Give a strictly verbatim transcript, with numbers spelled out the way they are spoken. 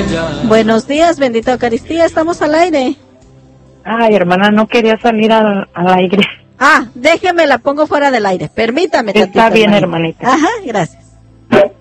Buenos días, bendita Eucaristía, estamos al aire. Ay, hermana, no quería salir al, al aire. Ah, déjeme, la pongo fuera del aire, permítame. Está tantito, bien, hermanita. hermanita. Ajá, gracias.